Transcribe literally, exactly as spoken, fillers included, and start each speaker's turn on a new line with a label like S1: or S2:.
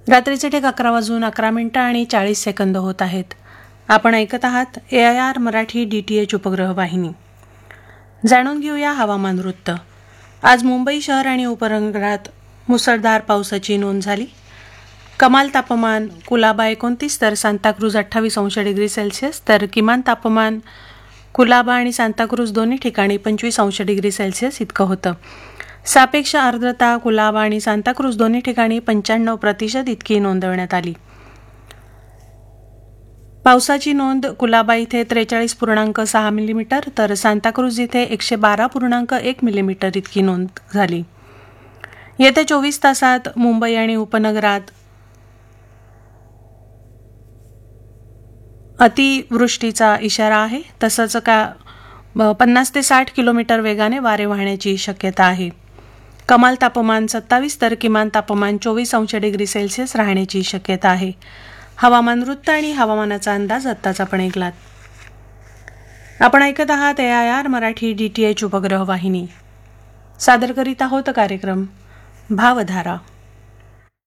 S1: रात्रीचे ठेक अकरा वाजून अकरा मिनिटं आणि चाळीस सेकंद होत आहेत. आपण ऐकत आहात ए I R Marathi D T H उपग्रह वाहिनी. जाणून घेऊया हवामान वृत्त. आज मुंबई शहर आणि उपनगरात मुसळधार पावसाची नोंद झाली. कमाल तापमान कुलाबा एकोणतीस तर सांताक्रूज अठ्ठावीस अंश डिग्री सेल्सिअस, तर किमान तापमान कुलाबा आणि सांताक्रूज दोन्ही ठिकाणी पंचवीस अंश डिग्री सेल्सिअस इतकं होतं. सापेक्ष आर्द्रता कुलाबा आणि सांताक्रूज दोन्ही ठिकाणी पंच्याण्णव प्रतिशत इतकी नोंदवण्यात आली. पावसाची नोंद कुलाबा इथे त्रेचाळीस पूर्णांक सहा मिलीमीटर तर सांताक्रूज इथे एकशे बारा पूर्णांक एक मिलीमीटर इतकी नोंद झाली. येत्या चोवीस तासात मुंबई आणि उपनगरात अतिवृष्टीचा इशारा आहे. तसंच का पन्नास ते साठ किलोमीटर वेगाने वारे वाहण्याची शक्यता आहे. कमाल तापमान सत्तावीस तर किमान तापमान चोवीस अंश डिग्री सेल्सिअस राहण्याची शक्यता आहे. हवामान वृत्त आणि हवामानाचा अंदाज आत्ताच आपण ऐकलात. आपण ऐकत आहात ए I R Marathi D T H उपग्रह वाहिनी. सादर करीत आहोत कार्यक्रम भावधारा.